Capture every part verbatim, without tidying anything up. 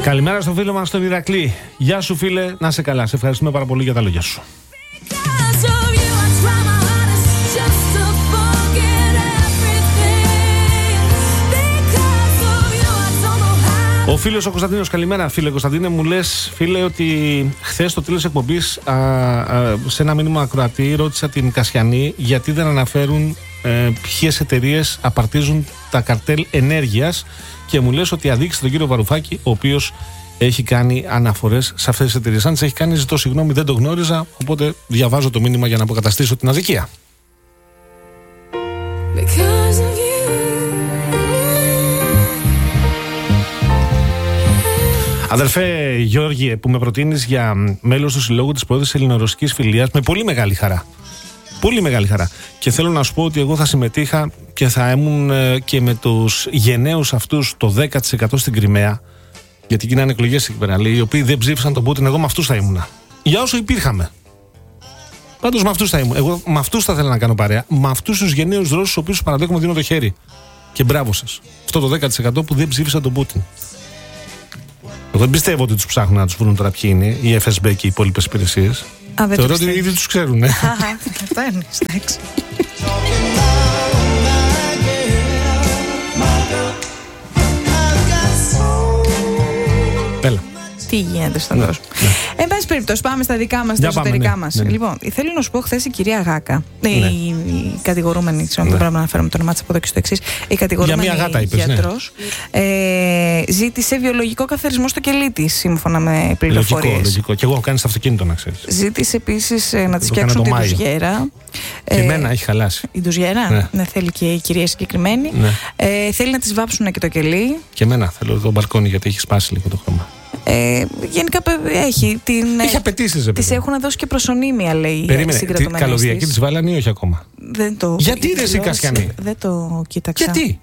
Καλημέρα στο φίλο μας τον Ηρακλή. Γεια σου φίλε, να είσαι καλά. Σε ευχαριστούμε πάρα πολύ για τα λόγια σου. Ο φίλος ο Κωνσταντίνος, καλημέρα φίλε Κωνσταντίνε. Μου λες φίλε ότι χθες στο τέλος εκπομπής α, α, σε ένα μήνυμα ακροατή ρώτησα την Κασιανή γιατί δεν αναφέρουν ε, ποιες εταιρείες απαρτίζουν τα καρτέλ ενέργειας και μου λες ότι αδίκησε τον κύριο Βαρουφάκη, ο οποίος έχει κάνει αναφορές σε αυτές τις εταιρείες. Αν τις έχει κάνει, ζητώ συγγνώμη, δεν το γνώριζα, οπότε διαβάζω το μήνυμα για να αποκαταστήσω την αδικία. Αδερφέ Γιώργιε, που με προτείνεις για μέλος του Συλλόγου της Πρόεδρης Ελληνορωσικής Φιλίας, με πολύ μεγάλη χαρά. Πολύ μεγάλη χαρά. Και θέλω να σου πω ότι εγώ θα συμμετείχα και θα ήμουν και με τους γενναίους αυτούς το δέκα τοις εκατό στην Κριμαία, γιατί γίνανε εκλογές εκεί πέρα, οι οποίοι δεν ψήφισαν τον Πούτιν. Εγώ με αυτούς θα ήμουνα. Για όσο υπήρχαμε. Πάντως με αυτούς θα ήμουν. Εγώ με αυτούς θα ήθελα να κάνω παρέα. Με αυτούς τους γενναίους Ρώσους, τους οποίους παραδέχομαι δίνω το χέρι. Και μπράβο σας. Αυτό το δέκα τοις εκατό που δεν ψήφισαν τον Πούτιν. Εγώ δεν πιστεύω ότι τους ψάχνουν να τους βρουν τώρα ποιοι είναι, οι εφ ες μπι και οι υπόλοιπες υπηρεσίες. Θεωρώ ότι ήδη τους ξέρουν. Αυτό είναι, εντάξει. Έλα. Τι γίνεται στον κόσμο. Ναι. Εν πάση περιπτώσει, πάμε στα δικά μας, τα εσωτερικά ναι, μας. Ναι, ναι. Λοιπόν, θέλω να σου πω, χθες η κυρία Γάκα, ναι. η, η κατηγορούμενη, συγγνώμη, δεν πρέπει να αναφέρουμε το όνομά της από εδώ και στο εξής, η κατηγορούμενη γιατρός, ναι. ε, ζήτησε βιολογικό καθαρισμό στο κελί της, σύμφωνα με πληροφορίες. Λογικό, λογικό. Και εγώ έχω κάνει στο αυτοκίνητο, να ξέρεις. Ζήτησε επίσης ε, να της φτιάξουν την ντουζιέρα. Και ε, εμένα έχει χαλάσει. Η ντουζιέρα, ναι. ναι, θέλει και η κυρία συγκεκριμένη. Ναι. Ε, θέλει να της βάψουν και το κελί. Και εμένα θέλω το μπαλκόνι, γιατί έχει σπάσει λίγο το χρώμα. Ε, γενικά έχει την. Έχει απαιτήσεις. Της έχουν δώσει και προσωνύμια, λέει η συγκρατωμένη. Την καλωδιακή της βάλανε ή όχι ακόμα? Δεν το. Γιατί ρε εσύ Κασιανή? Δεν το κοίταξα. Γιατί?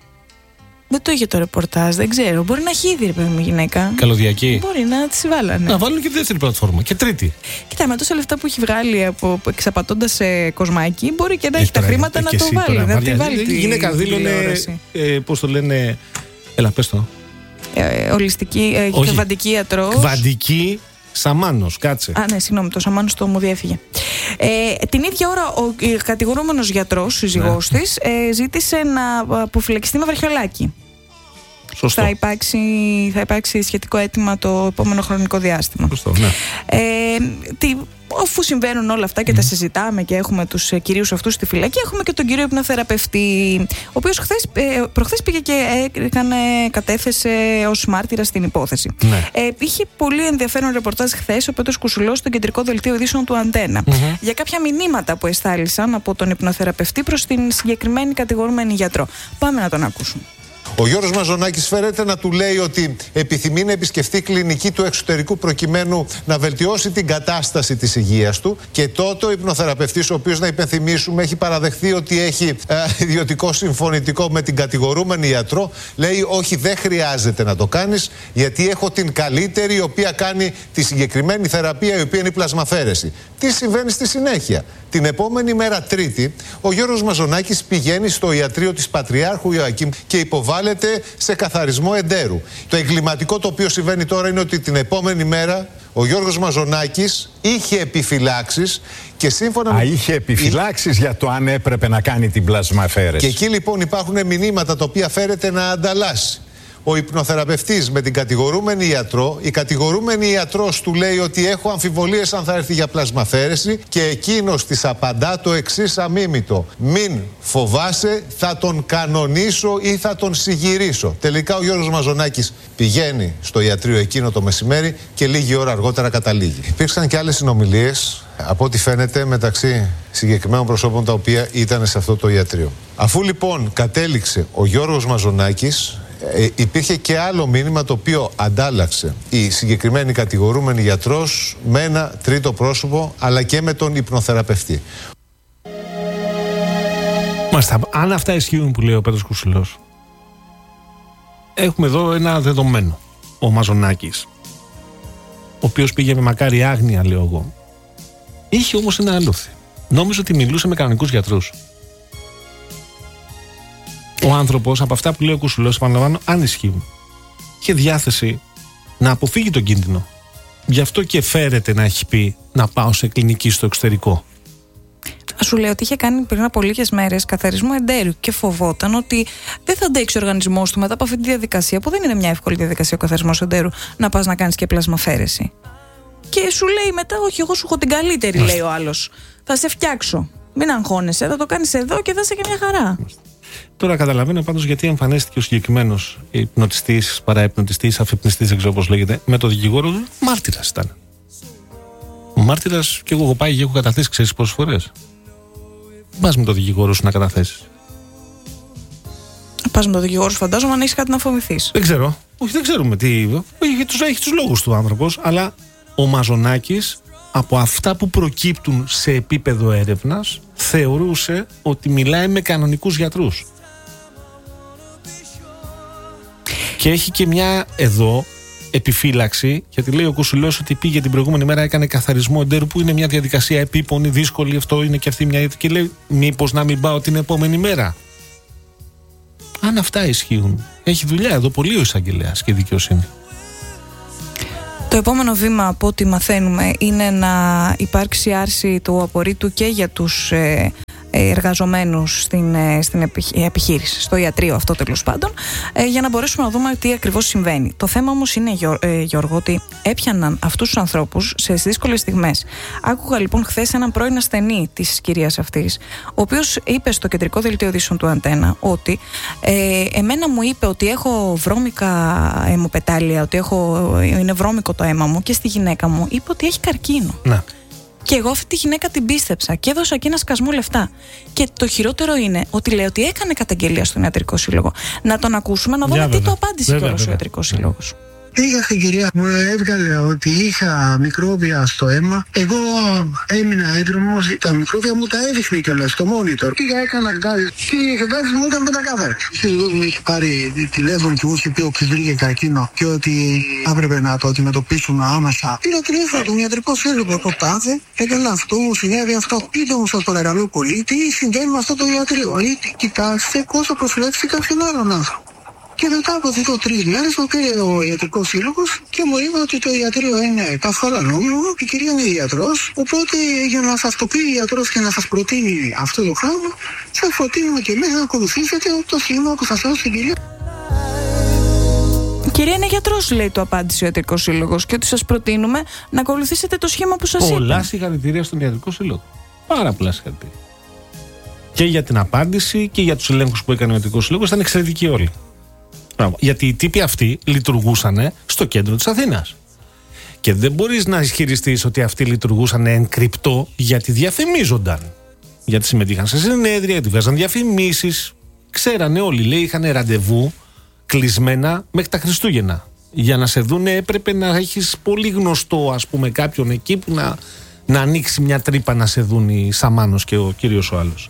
Δεν το είχε το ρεπορτάζ, δεν ξέρω. Μπορεί να έχει ήδη, ρε παιδί μου, γυναίκα. Καλωδιακή. Μπορεί να τη βάλανε. Να βάλουν και δεύτερη πλατφόρμα. Και τρίτη. Κοίτα, με τόσα λεφτά που έχει βγάλει από εξαπατώντας σε κοσμάκι, μπορεί και να έχει, έχει τα χρήματα να το βάλει. Να τη βάλει. Η γυναίκα δήλωνε. Ε, Πώς το λένε. Έλα, πες το. Ε, ολιστική, ε, κβαντική ιατρός. Κβαντική Σαμάνος, κάτσε. Α, ναι, συγγνώμη, το Σαμάνος το μου διέφυγε. Ε, την ίδια ώρα ο κατηγορούμενος γιατρός, σύζυγός ναι. της, ε, ζήτησε να αποφυλακιστεί με βραχιολάκι. Σωστό. Θα υπάρξει, θα υπάρξει σχετικό αίτημα το επόμενο χρονικό διάστημα. Σωστό, ναι. Ε, τι, αφού συμβαίνουν όλα αυτά και mm. τα συζητάμε και έχουμε τους κυρίους αυτούς στη φυλακή, έχουμε και τον κύριο υπνοθεραπευτή, ο οποίος χθες, προχθές πήγε και έκανε, κατέθεσε ως μάρτυρα στην υπόθεση. Ναι. Ε, είχε πολύ ενδιαφέρον ρεπορτάζ χθες ο Πέτρος Κουσουλός στο κεντρικό δελτίο ειδήσεων του Αντένα mm-hmm. για κάποια μηνύματα που εστάλησαν από τον υπνοθεραπευτή προς την συγκεκριμένη κατηγορούμενη γιατρό. Πάμε να τον ακούσουμε. Ο Γιώργος Μαζονάκης φέρεται να του λέει ότι επιθυμεί να επισκεφτεί κλινική του εξωτερικού προκειμένου να βελτιώσει την κατάσταση της υγείας του, και τότε ο υπνοθεραπευτής, ο οποίος, να υπενθυμίσουμε, έχει παραδεχθεί ότι έχει ε, ιδιωτικό συμφωνητικό με την κατηγορούμενη ιατρό, λέει όχι, δεν χρειάζεται να το κάνεις, γιατί έχω την καλύτερη, η οποία κάνει τη συγκεκριμένη θεραπεία, η οποία είναι η πλασμαφαίρεση. Τι συμβαίνει στη συνέχεια? Την επόμενη μέρα, Τρίτη, ο Γιώργος Μαζονάκης πηγαίνει στο ιατρείο της Πατριάρχου Ιωακήμ και υποβάλλεται σε καθαρισμό εντέρου. Το εγκληματικό το οποίο συμβαίνει τώρα είναι ότι την επόμενη μέρα ο Γιώργος Μαζονάκης είχε επιφυλάξεις και σύμφωνα με... Α, είχε επιφυλάξεις για το αν έπρεπε να κάνει την πλασμαφαίρεση. Και εκεί λοιπόν υπάρχουν μηνύματα τα οποία φέρεται να ανταλλάσσει ο υπνοθεραπευτής με την κατηγορούμενη ιατρό. Η κατηγορούμενη ιατρός του λέει ότι έχω αμφιβολίες αν θα έρθει για πλασμαφαίρεση, και εκείνος της απαντά το εξής αμίμητο: μην φοβάσαι, θα τον κανονίσω ή θα τον συγυρίσω. Τελικά ο Γιώργος Μαζονάκης πηγαίνει στο ιατρείο εκείνο το μεσημέρι και λίγη ώρα αργότερα καταλήγει. Υπήρξαν και άλλες συνομιλίες, από ό,τι φαίνεται, μεταξύ συγκεκριμένων προσώπων τα οποία ήταν σε αυτό το ιατρείο. Αφού λοιπόν κατέληξε ο Γιώργος Μαζονάκης, Ε, υπήρχε και άλλο μήνυμα το οποίο αντάλλαξε η συγκεκριμένη κατηγορούμενη γιατρός με ένα τρίτο πρόσωπο, αλλά και με τον υπνοθεραπευτή. Μάλιστα, αν αυτά ισχύουν που λέει ο Πέτρος Κουσουλός, έχουμε εδώ ένα δεδομένο. Ο Μαζονάκης, ο οποίος πήγε με μακάρι άγνοια, λέω εγώ, είχε όμως ένα αλούθι. Νόμιζε ότι μιλούσε με κανονικούς γιατρούς. Ο άνθρωπος, από αυτά που λέει ο Κουσουλός, επαναλαμβάνω, αν ισχύουν, είχε διάθεση να αποφύγει τον κίνδυνο. Γι' αυτό και φέρεται να έχει πει να πάω σε κλινική στο εξωτερικό. Σου λέω ότι είχε κάνει πριν από λίγες μέρες καθαρισμό εντέρου και φοβόταν ότι δεν θα αντέξει ο οργανισμός του μετά από αυτή τη διαδικασία, που δεν είναι μια εύκολη διαδικασία ο καθαρισμός εντέρου, να πας να κάνεις και πλασμαφαίρεση. Και σου λέει μετά, όχι, εγώ σου έχω την καλύτερη, λέει ο άλλος. Θα σε φτιάξω. Μην αγχώνεσαι, θα το κάνεις εδώ και θα είσαι και μια χαρά. Τώρα καταλαβαίνω πάντως γιατί εμφανίστηκε ο συγκεκριμένος υπνοτιστής, παραϋπνοτιστής, αφυπνιστής, δεν ξέρω πώς λέγεται, με το δικηγόρο του. Μάρτυρας ήταν. Ο μάρτυρας, και εγώ έχω πάει και έχω καταθέσει, ξέρεις πόσες φορές. Πας με το δικηγόρο σου να καταθέσεις. Πας με το δικηγόρο σου, φαντάζομαι, αν έχεις κάτι να φοβηθείς. Δεν ξέρω. Όχι, δεν ξέρουμε τι. Έχει τους, έχει τους λόγους του άνθρωπος, αλλά ο Μαζονάκης, από αυτά που προκύπτουν σε επίπεδο έρευνας, θεωρούσε ότι μιλάει με κανονικούς γιατρούς. Και έχει και μια εδώ επιφύλαξη, γιατί λέει ο Κουσουλός ότι πήγε την προηγούμενη μέρα, έκανε καθαρισμό εντέρου, που είναι μια διαδικασία επίπονη, δύσκολη, αυτό είναι και αυτή μια. Και λέει, μήπως να μην πάω την επόμενη μέρα. Αν αυτά ισχύουν, έχει δουλειά εδώ πολύ ο εισαγγελέας και η δικαιοσύνη. Το επόμενο βήμα, από ό,τι μαθαίνουμε, είναι να υπάρξει άρση του απορρίτου και για τους ε, εργαζομένους στην, στην επιχείρηση, στο ιατρείο αυτό τέλος πάντων, ε, για να μπορέσουμε να δούμε τι ακριβώς συμβαίνει. Το θέμα όμως είναι, ε, Γιώργο, ότι έπιαναν αυτούς τους ανθρώπους σε δύσκολες στιγμές. Άκουγα λοιπόν χθες έναν πρώην ασθενή της κυρίας αυτής, ο οποίος είπε στο κεντρικό δελτίο ειδήσεων του Αντένα ότι ε, εμένα μου είπε ότι έχω βρώμικα αιμοπετάλια, ότι έχω, είναι βρώμικο το αίμα μου, και στη γυναίκα μου είπε ότι έχει καρκίνο. Να. Και εγώ αυτή τη γυναίκα την πίστεψα και έδωσα εκεί ένα σκασμό λεφτά. Και το χειρότερο είναι ότι λέει ότι έκανε καταγγελία στον Ιατρικό Σύλλογο. Να τον ακούσουμε, να δούμε yeah, τι βέβαια. το απάντησε κιόλας ο Ιατρικός Σύλλογος. Πήγα στην κυρία, μου έβγαλε ότι είχα μικρόβια στο αίμα. Εγώ έμεινα έντρομος, τα μικρόβια μου τα έδειχνε κιόλας στο monitor. Πήγα, έκανα γκάζι και οι εξετάσεις μου ήταν πεντακάθαρες. Εδώ μου είχε πάρει τηλέφωνο και μου είχε πει ότι βρήκε καρκίνο και ότι έπρεπε να το αντιμετωπίσουμε άμεσα. Πήρα τηλέφωνο τον Ιατρικό Σύλλογο, το τάδε, έκανα αυτό, μου συνέβη αυτό. Πείτε μου, σας παρακαλώ πολύ, τι συμβαίνει με αυτό το ιατρείο. Κοιτάξτε πόσο προσφυλεύτηκα κάποιον άλλον άνθρωπο. Και μετά από δύο τρεις μέρες μου πήρε ο Ιατρικός Σύλλογος και μου είπε ότι το ιατρείο είναι καθόλου νόμιμο, η κυρία είναι ιατρός, οπότε για να σας το πει η ιατρός και να σας προτείνει αυτό το πράγμα, σας προτείνουμε και εμείς να ακολουθήσετε το σχήμα που σας έδωσε στην κυρία. Η κυρία είναι γιατρός, λέει, το απάντησε ο Ιατρικός Σύλλογος, και ότι σας προτείνουμε να ακολουθήσετε το σχήμα που σας είπε. Πολλά συγχαρητήρια στον Ιατρικό Σύλλογο. Πάρα πολλά συγχαρητήρια. Και για την απάντηση και για τους ελέγχους που έκανε ο Ιατρικός Σύλλογος, ήταν εξαιρετικοί όλοι. Γιατί οι τύποι αυτοί λειτουργούσαν στο κέντρο της Αθήνας. Και δεν μπορείς να ισχυριστείς ότι αυτοί λειτουργούσαν εν κρυπτό, γιατί διαφημίζονταν. Γιατί συμμετείχαν σε συνέδρια, γιατί βγάζαν διαφημίσεις. Ξέρανε όλοι, λέει, είχαν ραντεβού κλεισμένα μέχρι τα Χριστούγεννα. Για να σε δούνε έπρεπε να έχεις πολύ γνωστό, ας πούμε, κάποιον εκεί που να, να ανοίξει μια τρύπα να σε δουν οι Σαμάνος και ο κύριος ο άλλος.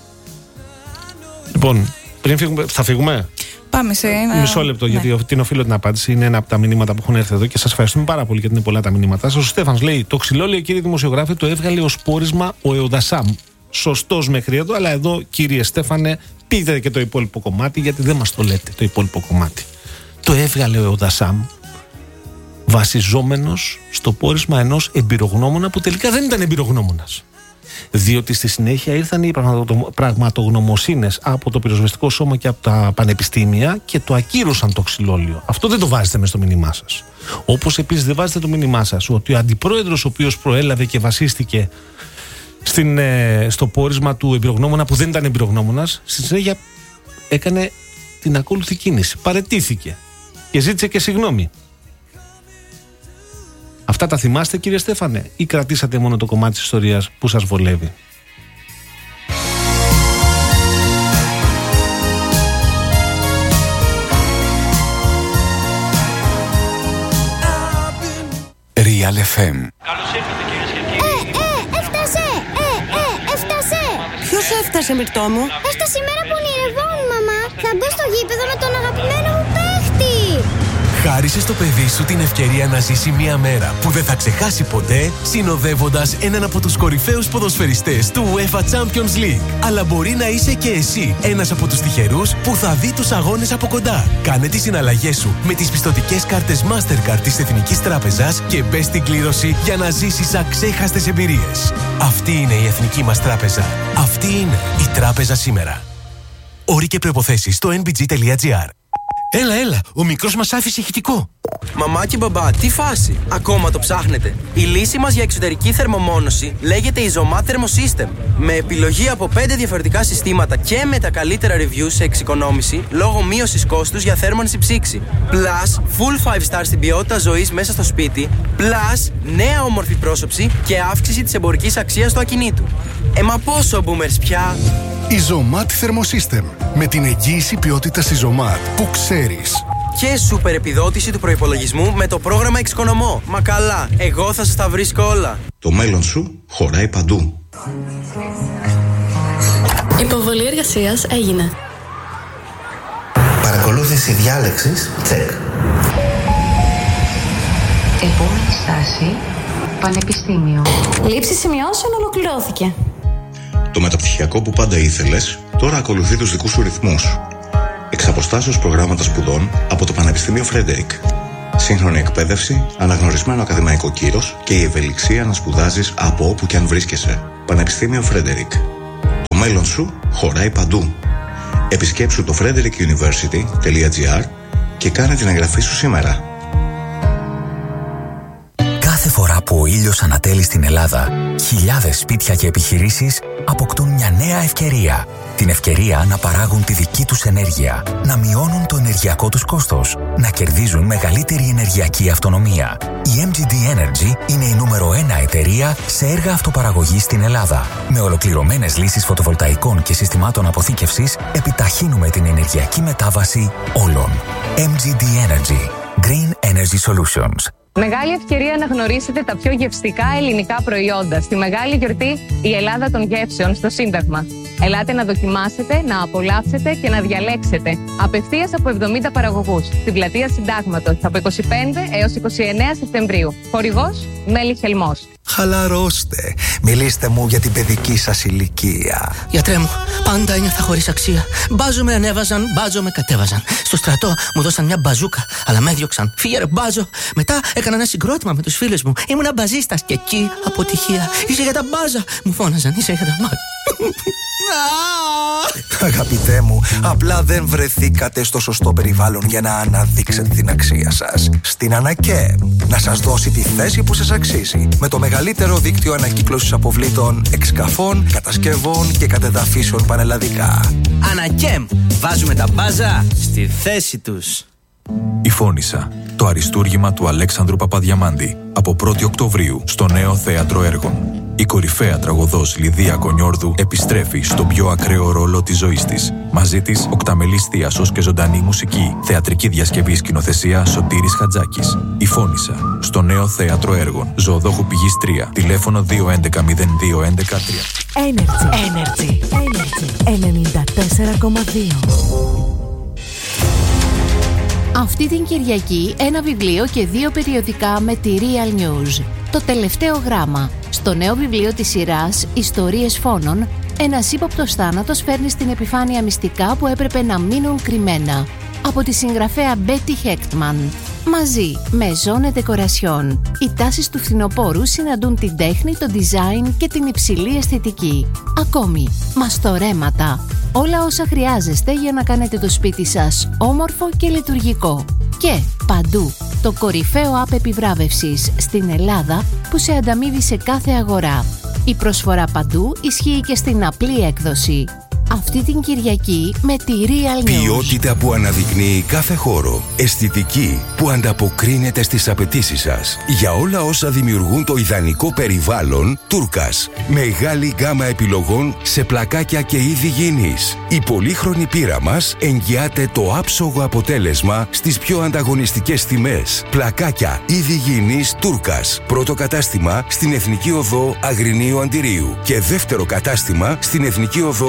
Λοιπόν, πριν φύγουμε, θα φύγουμε. Πάμε σε ένα... Μισό λεπτό, ναι. Γιατί την οφείλω την απάντηση. Είναι ένα από τα μηνύματα που έχουν έρθει εδώ και σας ευχαριστούμε πάρα πολύ, γιατί είναι πολλά τα μηνύματα σας. Ο Στέφανος λέει: το ξυλόλαιο, κύριε δημοσιογράφε, το έβγαλε ως πόρισμα ο Εοδασάμ. Σωστός μέχρι εδώ, αλλά εδώ, κύριε Στέφανε, πείτε και το υπόλοιπο κομμάτι, γιατί δεν μας το λέτε το υπόλοιπο κομμάτι. Το έβγαλε ο Εοδασάμ βασιζόμενος στο πόρισμα ενός εμπειρογνώμονα που τελικά δεν ήταν εμπειρογνώμονας. Διότι στη συνέχεια ήρθαν οι πραγματογνωμοσύνες από το πυροσβεστικό σώμα και από τα πανεπιστήμια και το ακύρωσαν το ξυλόλαιο. Αυτό δεν το βάζετε μες στο μήνυμά σας. Όπως επίσης δεν βάζετε το μήνυμά σας ότι ο αντιπρόεδρος, ο οποίος προέλαβε και βασίστηκε στην, στο πόρισμα του εμπειρογνώμονα που δεν ήταν εμπειρογνώμονας, στη συνέχεια έκανε την ακόλουθη κίνηση. Παραιτήθηκε και ζήτησε και συγγνώμη. Αυτά τα θυμάστε, κύριε Στέφανε, ή κρατήσατε μόνο το κομμάτι της ιστορίας που σας βολεύει? Real εφ εμ. Καλώς ήρθατε, κυρίες και κύριοι. Ε, ε, έφτασε! Ε, ε, έφτασε! Ποιος έφτασε, Μυρτώ μου? Έφτασε η μέρα που ονειρευόμουν, μαμά. Θα μπω στο γήπεδο με τον αγαπημένο μου παίχτη. Χάρισε στο παιδί σου την ευκαιρία να ζήσει μια μέρα που δεν θα ξεχάσει ποτέ, συνοδεύοντας έναν από τους κορυφαίους ποδοσφαιριστές του UEFA Champions League. Αλλά μπορεί να είσαι και εσύ ένας από τους τυχερούς που θα δει τους αγώνες από κοντά. Κάνε τις συναλλαγές σου με τις πιστωτικές κάρτες Mastercard της Εθνικής Τράπεζας και μπες στην κλήρωση για να ζήσεις αξέχαστες εμπειρίες. Αυτή είναι η Εθνική μας Τράπεζα. Αυτή είναι η Τράπεζα σήμερα. Όροι και προϋποθέσεις στο εν μπι τζι τελεία τζι άρ. Έλα, έλα, ο μικρός μας άφησε ηχητικό. Μαμά και μπαμπά, τι φάση, ακόμα το ψάχνετε? Η λύση μας για εξωτερική θερμομόνωση λέγεται Isomat Thermosystem. Με επιλογή από πέντε διαφορετικά συστήματα και με τα καλύτερα reviews σε εξοικονόμηση λόγω μείωσης κόστους για θέρμανση ψήξη. Plus, full five star στην ποιότητα ζωής μέσα στο σπίτι. Plus, νέα όμορφη πρόσωψη και αύξηση της εμπορικής αξίας του ακινήτου. Ε, μα πόσο boomers πια! Isomat Thermosystem. Με την εγγύηση ποιότητας Isomat που ξέρεις. Και σούπερ επιδότηση του προϋπολογισμού με το πρόγραμμα Εξοικονομώ. Μα καλά, εγώ θα σας τα βρίσκω όλα. Το μέλλον σου χωράει παντού. Υποβολή εργασίας έγινε. Παρακολούθηση διάλεξης, τσεκ. Επόμενη στάση, πανεπιστήμιο. Λήψη σημειώσεων ολοκληρώθηκε. Το μεταπτυχιακό που πάντα ήθελες, τώρα ακολουθεί τους δικούς σου ρυθμούς. Εξ αποστάσεως προγράμματα σπουδών από το Πανεπιστήμιο Φρέντερικ. Σύγχρονη εκπαίδευση, αναγνωρισμένο ακαδημαϊκό κύρος και η ευελιξία να σπουδάζεις από όπου και αν βρίσκεσαι. Πανεπιστήμιο Φρέντερικ. Το μέλλον σου χωράει παντού. Επισκέψου το frederick university τελεία τζι άρ και κάνε την εγγραφή σου σήμερα. Κάθε φορά που ο ήλιος ανατέλει στην Ελλάδα, χιλιάδες σπίτια και επιχειρήσεις αποκτούν μια νέα ευκαιρία. Την ευκαιρία να παράγουν τη δική τους ενέργεια, να μειώνουν το ενεργειακό τους κόστος, να κερδίζουν μεγαλύτερη ενεργειακή αυτονομία. Η εμ τζι ντι Energy είναι η νούμερο ένα εταιρεία σε έργα αυτοπαραγωγής στην Ελλάδα. Με ολοκληρωμένες λύσεις φωτοβολταϊκών και συστημάτων αποθήκευσης, επιταχύνουμε την ενεργειακή μετάβαση όλων. εμ τζι ντι Energy. Green Energy Solutions. Μεγάλη ευκαιρία να γνωρίσετε τα πιο γευστικά ελληνικά προϊόντα στη μεγάλη γιορτή «Η Ελλάδα των Γεύσεων» στο Σύνταγμα. Ελάτε να δοκιμάσετε, να απολαύσετε και να διαλέξετε απευθείας από εβδομήντα παραγωγούς στην πλατεία Συντάγματος από είκοσι πέντε έως είκοσι εννέα Σεπτεμβρίου. Χορηγός Μέλη Χελμός. Χαλαρώστε. Μιλήστε μου για την παιδική σας ηλικία. Γιατρέ μου, πάντα ένιωθα χωρίς αξία. Μπάζο με ανέβαζαν, μπάζο με κατέβαζαν. Στο στρατό μου δώσαν μια μπαζούκα, αλλά με έδιωξαν. Φύγε ρε μπάζο. Μετά έκανα ένα συγκρότημα με τους φίλους μου. Ήμουνα μπαζίστας και εκεί αποτυχία. Είσαι για τα μπάζα. Μου φώναζαν, είσαι για τα μπάζα. Αγαπητέ μου, απλά δεν βρεθήκατε στο σωστό περιβάλλον για να αναδείξετε την αξία σας. Στην ΑΝΑΚΕΜ να σας δώσει τη θέση που σας αξίζει. Με το μεγαλύτερο δίκτυο ανακύκλωσης αποβλήτων, εξκαφών, κατασκευών και κατεδαφίσεων πανελλαδικά. ΑΝΑΚΕΜ, βάζουμε τα μπάζα στη θέση τους. Η Φώνισσα, το αριστούργημα του Αλέξανδρου Παπαδιαμάντη, από πρώτη Οκτωβρίου στο Νέο Θέατρο Έργων. Η κορυφαία τραγωδός Λιδία Κονιόρδου επιστρέφει στον πιο ακραίο ρόλο της ζωής της. Μαζί της, οκταμελής θίασος και ζωντανή μουσική. Θεατρική διασκευή, σκηνοθεσία Σωτήρης Χατζάκης. Η Φώνισσα, στο Νέο Θέατρο Έργων. Ζωοδόχου Πηγής τρία. Τηλέφωνο δύο έντεκα μηδέν δύο έντεκα τρία. Energy. Energy. Energy. ενενήντα τέσσερα κόμμα δύο. Αυτή την Κυριακή ένα βιβλίο και δύο περιοδικά με τη Real News. Το τελευταίο γράμμα. Στο νέο βιβλίο της σειράς «Ιστορίες φόνων», ένας ύποπτος θάνατος φέρνει στην επιφάνεια μυστικά που έπρεπε να μείνουν κρυμμένα. Από τη συγγραφέα Μπέτι Χέκτμαν. Μαζί με Ζώνε Ντεκορασιόν, οι τάσεις του φθινοπόρου συναντούν την τέχνη, το design και την υψηλή αισθητική. Ακόμη, μαστορέματα. Όλα όσα χρειάζεστε για να κάνετε το σπίτι σας όμορφο και λειτουργικό. Και παντού, το κορυφαίο app επιβράβευσης στην Ελλάδα που σε ανταμείβει σε κάθε αγορά. Η προσφορά παντού ισχύει και στην απλή έκδοση. Αυτή την Κυριακή με τη Real News. Ποιότητα που αναδεικνύει κάθε χώρο. Αισθητική που ανταποκρίνεται στις απαιτήσεις σας. Για όλα όσα δημιουργούν το ιδανικό περιβάλλον, Τούρκας. Μεγάλη γκάμα επιλογών σε πλακάκια και είδη γυηνής. Η πολύχρονη πείρα μας εγγυάται το άψογο αποτέλεσμα στις πιο ανταγωνιστικές τιμές. Πλακάκια είδη γυηνής Τούρκας. Πρώτο κατάστημα στην Εθνική Οδό Αγρινίου Αντιρίου. Και δεύτερο κατάστημα στην Εθνική Οδό Ναυπηγείου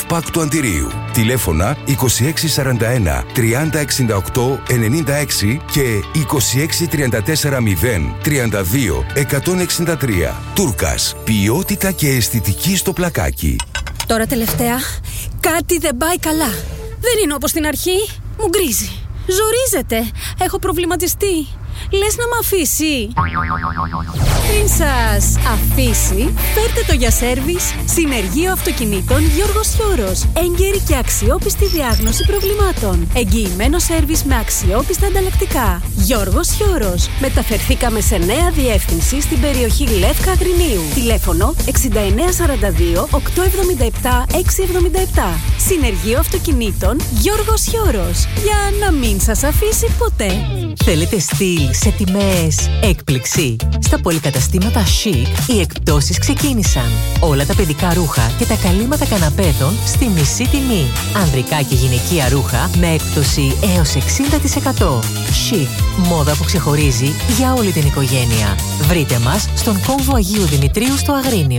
Πακ του Αντιρίου. Τηλέφωνα είκοσι έξι σαράντα ένα τριάντα εξήντα οκτώ ενενήντα έξι και είκοσι έξι τριάντα τέσσερα μηδέν τριάντα δύο εκατόν εξήντα τρία. Τούρκας. Ποιότητα και αισθητική στο πλακάκι. Τώρα τελευταία, κάτι δεν πάει καλά. Δεν είναι όπως στην αρχή. Μου γκρίζει. Ζορίζεται. Έχω προβληματιστεί. Λες να μ' αφήσει? Πριν σας αφήσει, φέρτε το για σέρβις Συνεργείο Αυτοκινήτων Γιώργος Χιώρος. Έγκαιρη και αξιόπιστη διάγνωση προβλημάτων. Εγγυημένο σέρβις με αξιόπιστα ανταλλακτικά. Γιώργος Χιώρος. Μεταφερθήκαμε σε νέα διεύθυνση στην περιοχή Λεύκα Αγρινίου. Τηλέφωνο εξήντα εννέα σαράντα δύο οκτακόσια εβδομήντα επτά εξακόσια εβδομήντα επτά. Συνεργείο Αυτοκινήτων Γιώργος Χιώρος. Για να μην σας αφήσει ποτέ. Θέλετε στυλ σε τιμές έκπληξη? Στα πολυκαταστήματα Chic οι εκπτώσεις ξεκίνησαν. Όλα τα παιδικά ρούχα και τα καλύματα καναπέδων στη μισή τιμή. Ανδρικά και γυναικεία ρούχα με έκπτωση έως εξήντα τοις εκατό. Chic, μόδα που ξεχωρίζει για όλη την οικογένεια. Βρείτε μας στον κόμβο Αγίου Δημητρίου στο Αγρίνιο.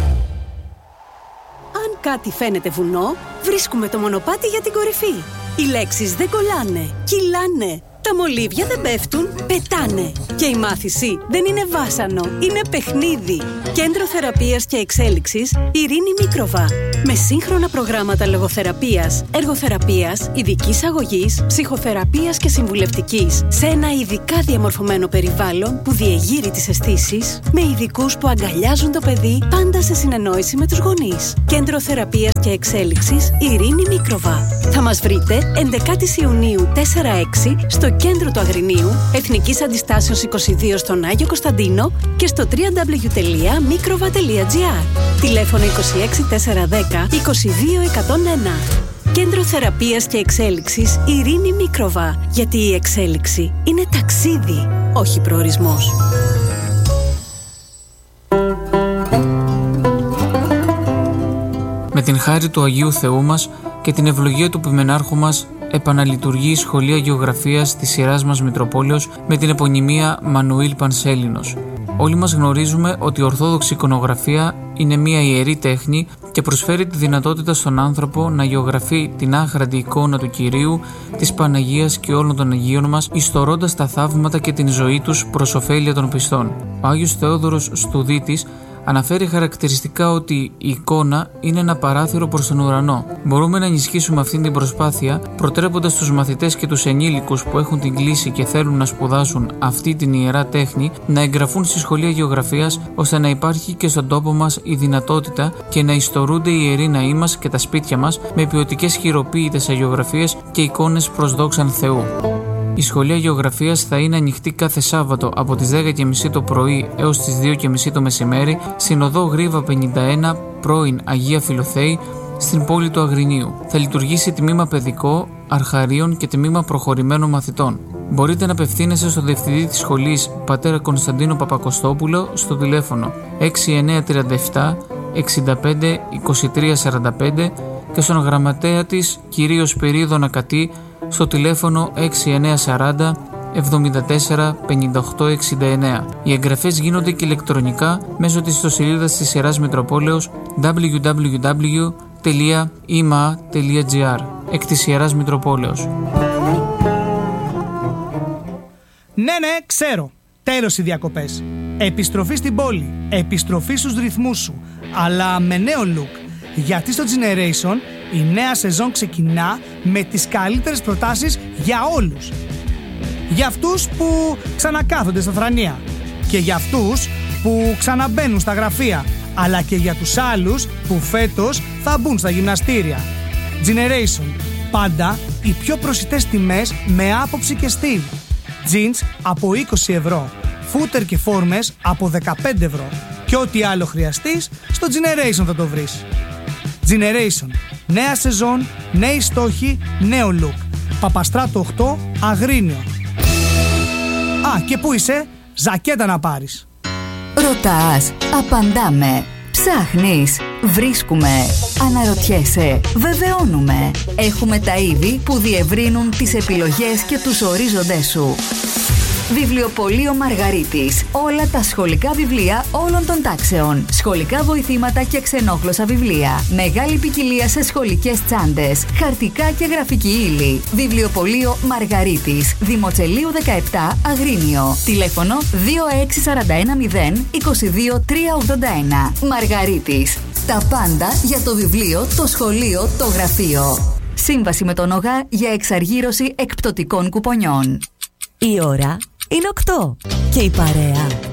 Αν κάτι φαίνεται βουνό, βρίσκουμε το μονοπάτι για την κορυφή. Οι λέξεις δεν κολλάνε, κυλάνε. Τα μολύβια δεν πέφτουν, πετάνε. Και η μάθηση δεν είναι βάσανο, είναι παιχνίδι. Κέντρο Θεραπείας και Εξέλιξης Ειρήνη Μίκροβα. Με σύγχρονα προγράμματα λογοθεραπείας, εργοθεραπείας, ειδικής αγωγής, ψυχοθεραπείας και συμβουλευτικής. Σε ένα ειδικά διαμορφωμένο περιβάλλον που διεγείρει τις αισθήσεις, με ειδικούς που αγκαλιάζουν το παιδί πάντα σε συνεννόηση με τους γονείς. Κέντρο Θεραπείας και Εξέλιξης Ειρήνη Μίκροβα. Θα μας βρείτε έντεκα Ιουνίου τέσσερα έξι στο κέντρο του Αγρινίου, Εθνικής Αντιστάσεως είκοσι δύο στον Άγιο Κωνσταντίνο και στο double-u double-u double-u τελεία mikrova τελεία gr. Τηλέφωνο είκοσι έξι τετρακόσια δέκα είκοσι δύο εκατόν ένα. Κέντρο Θεραπείας και Εξέλιξης Ειρήνη Μίκροβα. Γιατί η εξέλιξη είναι ταξίδι, όχι προορισμός. Με την χάρη του Αγίου Θεού μας και την ευλογία του Ποιμενάρχου μας, επαναλειτουργεί η Σχολεία Γεωγραφίας της σειράς μας Μητροπόλεως με την επωνυμία Μανουήλ Πανσέλινος. Όλοι μας γνωρίζουμε ότι η Ορθόδοξη εικονογραφία είναι μια ιερή τέχνη και προσφέρει τη δυνατότητα στον άνθρωπο να γεωγραφεί την άχραντη εικόνα του Κυρίου, της Παναγίας και όλων των Αγίων μας, ιστορώντας τα θαύματα και την ζωή τους προς ωφέλεια των πιστών. Ο Άγιος Θεόδωρος Στουδίτης αναφέρει χαρακτηριστικά ότι η εικόνα είναι ένα παράθυρο προς τον ουρανό. Μπορούμε να ενισχύσουμε αυτή την προσπάθεια προτρέποντας τους μαθητές και τους ενήλικους που έχουν την κλίση και θέλουν να σπουδάσουν αυτή την ιερά τέχνη να εγγραφούν στη Σχολεία Γεωγραφίας, ώστε να υπάρχει και στον τόπο μας η δυνατότητα και να ιστορούνται οι ιεροί ναοί μας και τα σπίτια μας με ποιοτικές χειροποίητες αγιογραφίες και εικόνες προς δόξαν Θεού. Η Σχολεία Γεωγραφίας θα είναι ανοιχτή κάθε Σάββατο από τις δέκα και μισή το πρωί έως τις δύο και μισή το μεσημέρι στην οδό Γρίβα πενήντα ένα, πρώην Αγία Φιλοθέη, στην πόλη του Αγρινίου. Θα λειτουργήσει τμήμα παιδικό, αρχαρίων και τμήμα προχωρημένων μαθητών. Μπορείτε να απευθύνεστε στον διευθυντή της σχολής, πατέρα Κωνσταντίνο Παπακοστόπουλο, στο τηλέφωνο έξι εννέα τρία επτά εξήντα πέντε είκοσι τρία σαράντα πέντε και στον γραμματέα της, κύριο Σπυρίδο Νακατή, στο τηλέφωνο έξι εννέα σαράντα εβδομήντα τέσσερα πενήντα οκτώ εξήντα εννέα. Οι εγγραφές γίνονται και ηλεκτρονικά μέσω της ιστοσελίδας της Ιεράς Μητροπόλεως double-u double-u double-u τελεία ι εμ έι τελεία τζι άρ εκ της Ιεράς Μητροπόλεως. Ναι, ναι, ξέρω. Τέλος οι διακοπές. Επιστροφή στην πόλη. Επιστροφή στους ρυθμούς σου. Αλλά με νέο look. Γιατί στο Generation η νέα σεζόν ξεκινά με τις καλύτερες προτάσεις για όλους. Για αυτούς που ξανακάθονται στα θρανία. Και για αυτούς που ξαναμπαίνουν στα γραφεία. Αλλά και για τους άλλους που φέτος θα μπουν στα γυμναστήρια. Generation. Πάντα οι πιο προσιτές τιμές με άποψη και στυλ. Jeans από είκοσι ευρώ. Φούτερ και φόρμες από δεκαπέντε ευρώ. Και ό,τι άλλο χρειαστείς, στο Generation θα το βρεις. Generation. Νέα σεζόν, νέοι στόχοι, νέο look. Παπαστράτο οκτώ, Αγρίνιο. Α, και πού είσαι? Ζακέτα να πάρεις. Ρωτάς, απαντάμε. Ψάχνεις, βρίσκουμε. Αναρωτιέσαι, βεβαιώνουμε. Έχουμε τα είδη που διευρύνουν τις επιλογές και τους ορίζοντές σου. Βιβλιοπωλείο Μαργαρίτης. Όλα τα σχολικά βιβλία όλων των τάξεων. Σχολικά βοηθήματα και ξενόγλωσσα βιβλία. Μεγάλη ποικιλία σε σχολικές τσάντες, χαρτικά και γραφική ύλη. Βιβλιοπωλείο Μαργαρίτης. Δημοτσελίου δεκαεπτά, Αγρίνιο. Τηλέφωνο δύο έξι τέσσερα ένα μηδέν είκοσι δύο τριακόσια ογδόντα ένα. Μαργαρίτης. Τα πάντα για το βιβλίο, το σχολείο, το γραφείο. Σύμβαση με τον ΟΓΑ για εξαργύρωση εκπτωτικών κουπονιών. Η ώρα είναι οκτώ και η παρέα